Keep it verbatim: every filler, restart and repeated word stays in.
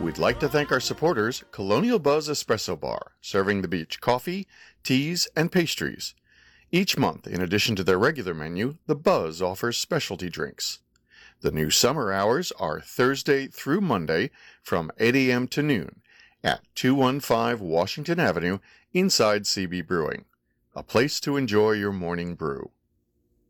We'd like to thank our supporters, Colonial Buzz Espresso Bar, serving the beach coffee, teas, and pastries. Each month, in addition to their regular menu, the Buzz offers specialty drinks. The new summer hours are Thursday through Monday from eight a.m. to noon at two one five Washington Avenue inside C B Brewing. A place to enjoy your morning brew.